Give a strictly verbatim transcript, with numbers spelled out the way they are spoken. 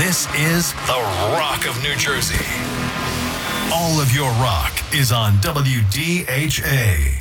This is the Rock of New Jersey. All of your rock is on W D H A.